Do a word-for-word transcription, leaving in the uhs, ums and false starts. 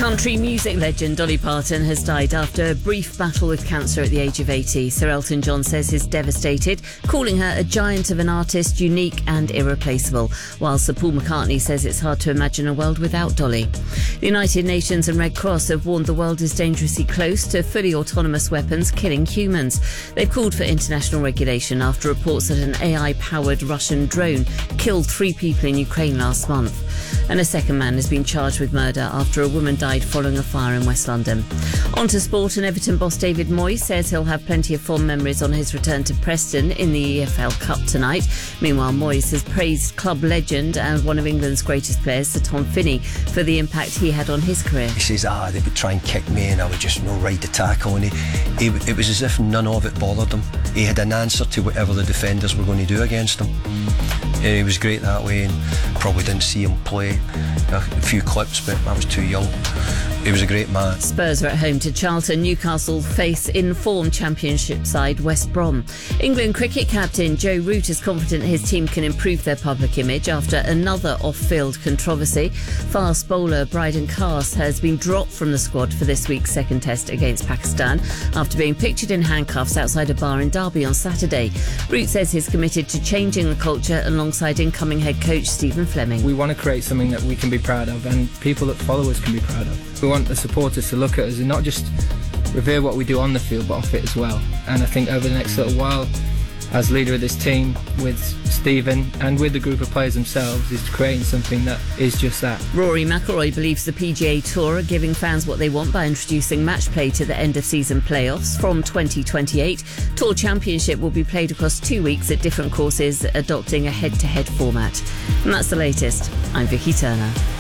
Country music legend Dolly Parton has died after a brief battle with cancer at the age of eighty. Sir Elton John says he's devastated, calling her a giant of an artist, unique and irreplaceable, while Sir Paul McCartney says it's hard to imagine a world without Dolly. The United Nations and Red Cross have warned the world is dangerously close to fully autonomous weapons killing humans. They've called for international regulation after reports that an A I-powered Russian drone killed three people in Ukraine last month. And a second man has been charged with murder after a woman died following a fire in West London. On to sport, and Everton boss David Moyes says he'll have plenty of fond memories on his return to Preston in the E F L Cup tonight. Meanwhile, Moyes has praised club legend and one of England's greatest players, Sir Tom Finney, for the impact he had on his career. He says, ah, they would try and kick me and I would just, you know, ride the tackle. And he, he, it was as if none of it bothered him. He had an answer to whatever the defenders were going to do against him. And he was great that way, and probably didn't see him play a few clips, but I was too young. He was a great man. Spurs are at home to Charlton. Newcastle face in-form Championship side West Brom. England cricket captain Joe Root is confident his team can improve their public image after another off-field controversy. Fast bowler Bryden Cast has been dropped from the squad for this week's second test against Pakistan after being pictured in handcuffs outside a bar in Derby on Saturday. Root says he's committed to changing the culture alongside incoming head coach Stephen Fleming. We want to create something that we can be proud of and people that follow us can be proud of. We want the supporters to look at us and not just revere what we do on the field but off it as well. And I think over the next little while, as leader of this team with Stephen and with the group of players themselves, is creating something that is just that. Rory McIlroy believes the P G A Tour are giving fans what they want by introducing match play to the end of season playoffs from twenty twenty-eight. Tour Championship will be played across two weeks at different courses, adopting a head-to-head format. And that's the latest. I'm Vicky Turner.